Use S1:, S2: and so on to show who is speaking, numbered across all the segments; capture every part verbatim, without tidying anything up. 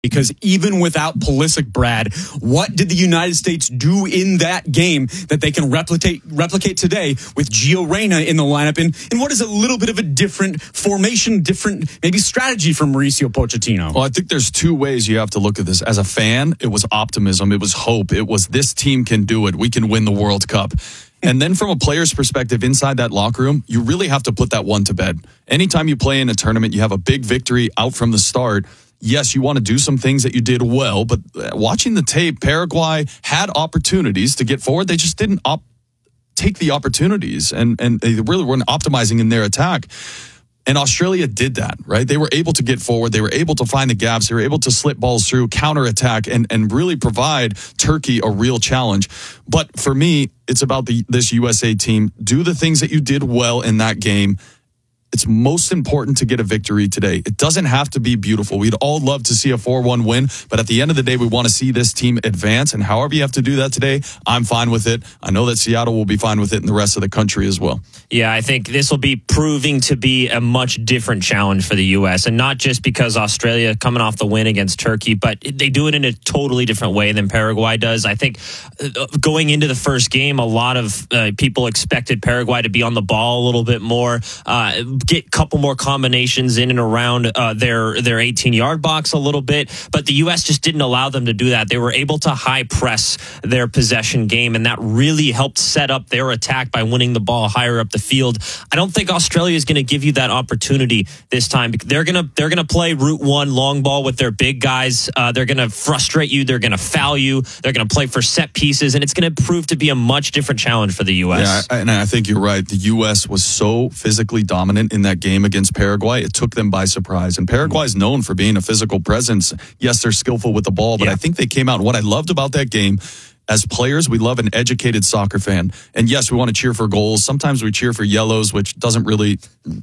S1: Because even without Pulisic, Brad, what did the United States do in that game that they can replicate replicate today with Gio Reyna in the lineup in, in what is a little bit of a different formation, different maybe strategy from Mauricio Pochettino?
S2: Well, I think there's two ways you have to look at this. As a fan, it was optimism. It was hope. It was this team can do it. We can win the World Cup. And then from a player's perspective inside that locker room, you really have to put that one to bed. Anytime you play in a tournament, you have a big victory out from the start. Yes, you want to do some things that you did well, but watching the tape, Paraguay had opportunities to get forward. They just didn't op- take the opportunities, and, and they really weren't optimizing in their attack. And Australia did that, right? They were able to get forward. They were able to find the gaps. They were able to slip balls through, counterattack, and, and really provide Turkey a real challenge. But for me, it's about the, this U S A team. Do the things that you did well in that game. It's most important to get a victory today. It doesn't have to be beautiful. We'd all love to see a four one win, but at the end of the day, we want to see this team advance, and however you have to do that today, I'm fine with it. I know that Seattle will be fine with it and the rest of the country as well.
S3: Yeah, I think this will be proving to be a much different challenge for the U S, and not just because Australia coming off the win against Turkey, but they do it in a totally different way than Paraguay does. I think going into the first game, a lot of uh, people expected Paraguay to be on the ball a little bit more, uh, get a couple more combinations in and around uh, their their eighteen-yard box a little bit, but the U S just didn't allow them to do that. They were able to high press their possession game, and that really helped set up their attack by winning the ball higher up the field. I don't think Australia is going to give you that opportunity this time. They're going to they're going to play route one long ball with their big guys. Uh, they're going to frustrate you. They're going to foul you. They're going to play for set pieces, and it's going to prove to be a much different challenge for the U S.
S2: Yeah, and I think you're right. The U S was so physically dominant in that game against Paraguay. It took them by surprise. And Paraguay is known for being a physical presence. Yes, they're skillful with the ball, but yeah. I think they came out. And what I loved about that game, as players, we love an educated soccer fan. And yes, we want to cheer for goals. Sometimes we cheer for yellows, which doesn't really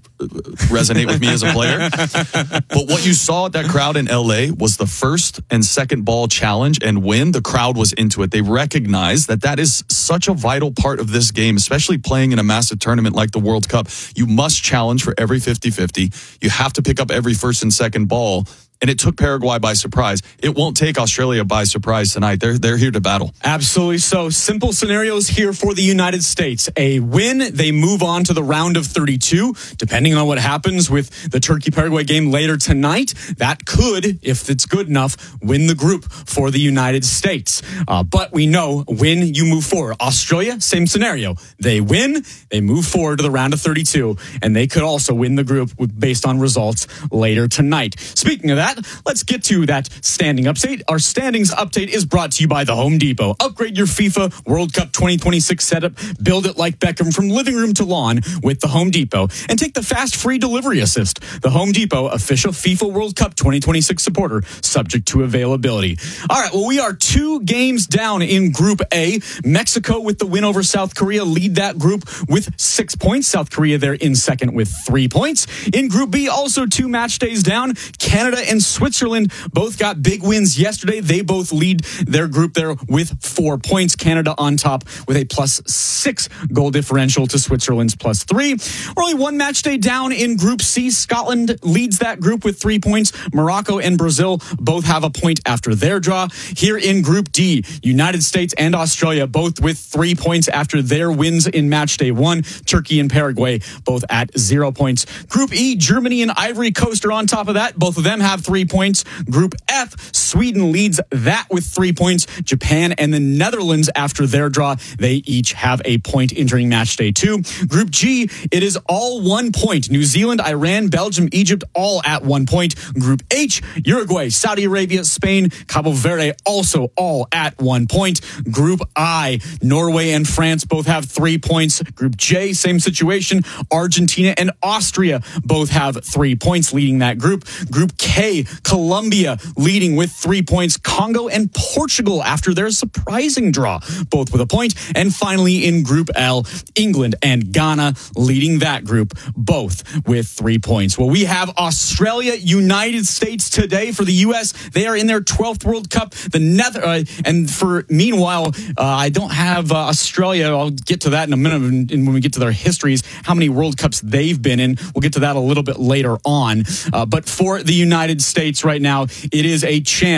S2: resonate with me as a player. But what you saw at that crowd in L A was the first and second ball challenge and win. The crowd was into it. They recognized that that is such a vital part of this game, especially playing in a massive tournament like the World Cup. You must challenge for every fifty-fifty. You have to pick up every first and second ball. And it took Paraguay by surprise. It won't take Australia by surprise tonight. They're they're here to battle.
S1: Absolutely. So simple scenarios here for the United States. A win, they move on to the round of thirty-two. Depending on what happens with the Turkey-Paraguay game later tonight, that could, if it's good enough, win the group for the United States. Uh, but we know when you move forward. Australia, same scenario. They win, they move forward to the round of thirty-two, and they could also win the group based on results later tonight. Speaking of that, let's get to that standing update. Our standings update is brought to you by the Home Depot. Upgrade your FIFA World Cup twenty twenty-six setup. Build it like Beckham from living room to lawn with the Home Depot. And take the fast free delivery assist. The Home Depot, official FIFA World Cup twenty twenty-six supporter, subject to availability. All right, well, we are two games down in Group A. Mexico, with the win over South Korea, lead that group with six points. South Korea there in second with three points. In Group B, also two match days down. Canada and Switzerland both got big wins yesterday. They both lead their group there with four points. Canada on top with a plus six goal differential to Switzerland's plus three. We're only one match day down in Group C. Scotland leads that group with three points. Morocco and Brazil both have a point after their draw. Here in Group D, United States and Australia both with three points after their wins in match day one. Turkey and Paraguay both at zero points. Group E, Germany and Ivory Coast are on top of that. Both of them have three points. Group F, Sweden leads that with three points. Japan and the Netherlands, after their draw, they each have a point entering match day two. Group G, it is all one point. New Zealand, Iran, Belgium, Egypt, all at one point. Group H, Uruguay, Saudi Arabia, Spain, Cabo Verde, also all at one point. Group I, Norway and France both have three points. Group J, same situation. Argentina and Austria both have three points, leading that group. Group K, Colombia leading with three points. Congo and Portugal, after their surprising draw, both with a point. And finally in Group L, England and Ghana leading that group, both with three points. Well, we have Australia, United States today. For the U S, they are in their twelfth World Cup. The Nether- uh, and for meanwhile, uh, I don't have uh, Australia. I'll get to that in a minute and when we get to their histories, how many World Cups they've been in. We'll get to that a little bit later on. Uh, but for the United States right now, it is a chance